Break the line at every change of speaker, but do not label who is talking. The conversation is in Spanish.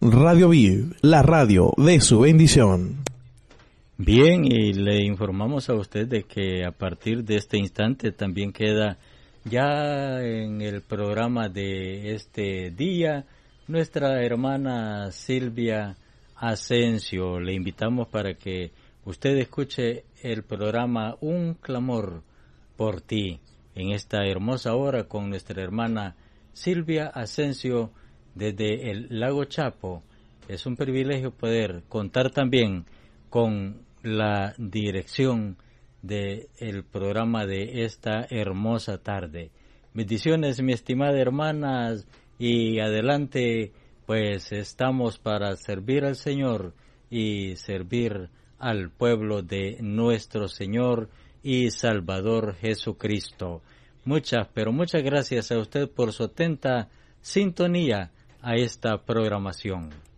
Radio Vid, la radio de su bendición.
Bien, y le informamos a usted de que a partir de este instante también queda ya en el programa de este día nuestra hermana Silvia Asensio. Le invitamos para que usted escuche el programa Un Clamor por Ti en esta hermosa hora con nuestra hermana Silvia Asensio desde el Lago Chapo. Es un privilegio poder contar también con la dirección del programa de esta hermosa tarde. Bendiciones, mi estimada hermanas, y adelante, pues estamos para servir al Señor y servir al pueblo de nuestro Señor y Salvador Jesucristo. Muchas, pero muchas gracias a usted por su atenta sintonía a esta programación.